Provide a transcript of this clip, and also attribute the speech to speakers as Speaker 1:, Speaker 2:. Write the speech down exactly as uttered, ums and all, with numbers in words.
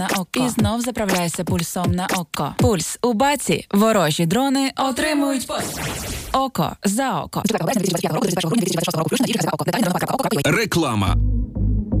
Speaker 1: на око. І знов заправляйся пульсом на око. Пульс у баці. Ворожі дрони отримують послуги. Око за око.
Speaker 2: Реклама.